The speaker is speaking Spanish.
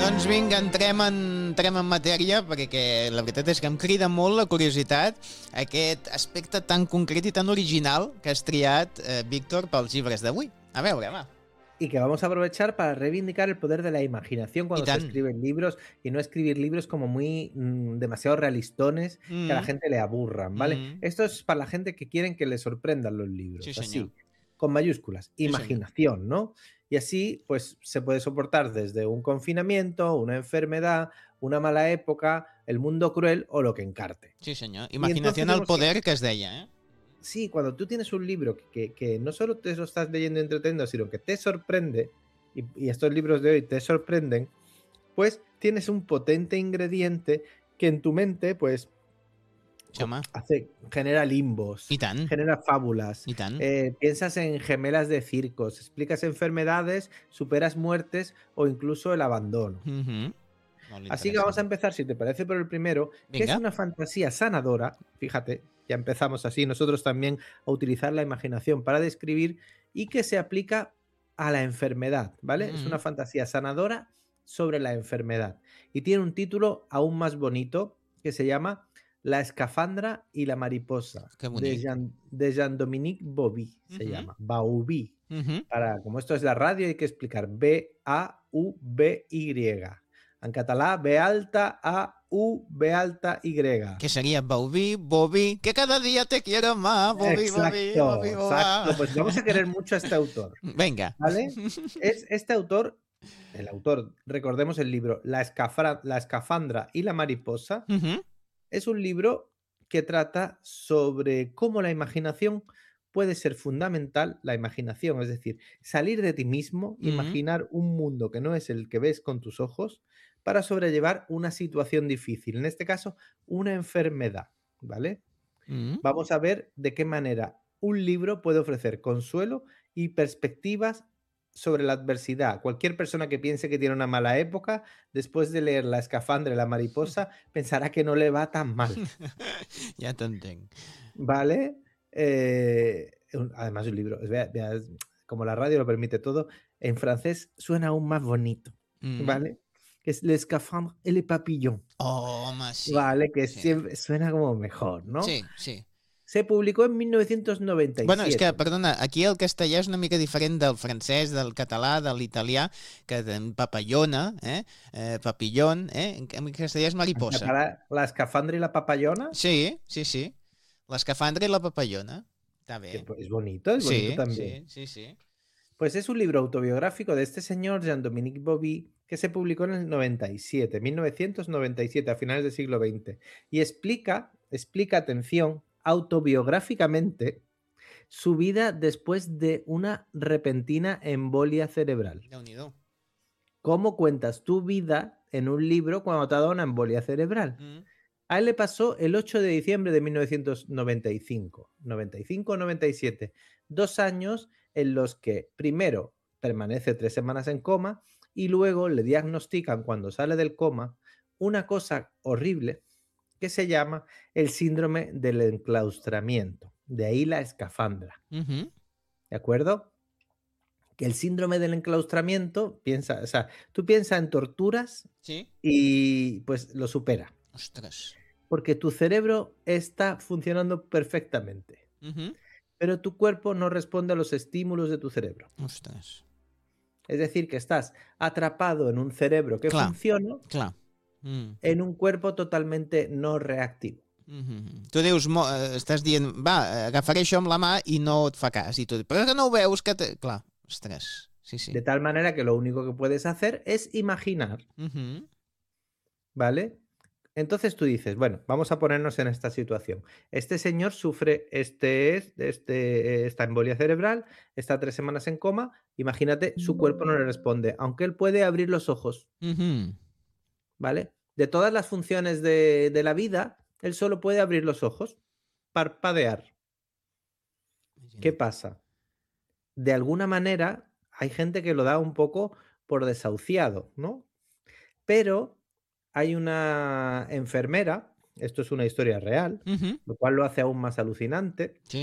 Doncs vinga, entrem en matèria, perquè la veritat és que em crida molt la curiositat aquest aspecte tan concret i tan original que has triat, Víctor, pels llibres d'avui. A veure, va. Y que vamos a aprovechar para reivindicar el poder de la imaginación cuando se escriben libros y no escribir libros como muy demasiado realistones que a la gente le aburran, ¿vale? Esto es para la gente que quieren que le sorprendan los libros, Sí, así, con mayúsculas, imaginación, ¿no? Y así, pues, se puede soportar desde un confinamiento, una enfermedad, una mala época, el mundo cruel o lo que encarte. Sí, senyor. Imaginación al poder, que es deia, ¿eh? Sí, cuando tú tienes un libro que no solo te lo estás leyendo y entreteniendo, sino que te sorprende, y estos libros de hoy te sorprenden, pues tienes un potente ingrediente que en tu mente, pues, genera limbos, genera fábulas, piensas en gemelas de circos, explicas enfermedades, superas muertes o incluso el abandono. Así que vamos a empezar, si te parece, por el primero, que es una fantasía sanadora. Fíjate, ya empezamos así nosotros también a utilizar la imaginación para describir y que se aplica a la enfermedad, ¿vale? Es una fantasía sanadora sobre la enfermedad y tiene un título aún más bonito que se llama La escafandra y la mariposa, de Jean-Dominique Bauby, se llama, Bauby. Como esto es la radio, hay que explicar B-A-U-B-Y. En català, B alta, A, U, B alta, Y. Que sería Bauby, que cada día te quiero más, Bauby. Exacto. Pues vamos a querer mucho a este autor. Venga. ¿Vale? Es este autor, recordemos el libro La escafandra y la mariposa, es un libro que trata sobre cómo la imaginación puede ser fundamental, la imaginación, es decir, salir de ti mismo, imaginar un mundo que no es el que ves con tus ojos, para sobrellevar una situación difícil, en este caso, una enfermedad, ¿vale? Vamos a ver de qué manera un libro puede ofrecer consuelo y perspectivas sobre la adversidad. Cualquier persona que piense que tiene una mala época, después de leer La escafandra y la mariposa, pensará que no le va tan mal. Ya te entenc. ¿Vale? Además, un libro, como la radio lo permite todo, en francés suena aún más bonito, ¿vale? Es L'escafandre et le papillon. Oh, home, sí. Vale, que siempre suena como mejor, ¿no? Sí, sí. Se publicó en 1997. Bueno, és que, perdona, aquí el castellà és una mica diferent del francès, del català, de l'italià, que en papallona, papillon, en castellà és mariposa. ¿En català, la escafandra y la papallona? Sí. L'escafandra i la papallona. Está bien. Es bonito también. Sí. Pues es un libro autobiográfico de este señor, Jean-Dominique Bauby, que se publicó en el 1997, a finales del siglo XX, y explica, atención, autobiográficamente su vida después de una repentina embolia cerebral. Déu-n'hi-do. ¿Cómo cuentas tu vida en un libro cuando te ha dado una embolia cerebral? A él le pasó el 8 de diciembre de 1995, 95-97, 2 años en los que primero permanece 3 semanas en coma y luego le diagnostican cuando sale del coma una cosa horrible que se llama el síndrome del enclaustramiento. De ahí la escafandra. ¿De acuerdo? Que el síndrome del enclaustramiento, tú piensas en torturas y pues lo supera. Ostres. Porque tu cerebro está funcionando perfectamente, pero tu cuerpo no responde a los estímulos de tu cerebro. Ostres. Es decir, que estás atrapado en un cerebro que funciona en un cuerpo totalmente no reactivo. Tu dius, estàs dient, va, agafaré això amb la mà i no et fa cas. I tu dius, però que no ho veus que... Clar, ostres, sí. De tal manera que lo único que puedes hacer es imaginar. ¿Vale? Entonces tú dices, bueno, vamos a ponernos en esta situación. Este señor sufre esta embolia cerebral, está 3 semanas en coma, imagínate, su cuerpo no le responde, aunque él puede abrir los ojos. ¿Vale? De todas las funciones de la vida, él solo puede abrir los ojos, parpadear. ¿Qué pasa? De alguna manera, hay gente que lo da un poco por desahuciado, ¿no? Pero hay una enfermera, esto es una historia real, lo cual lo hace aún más alucinante,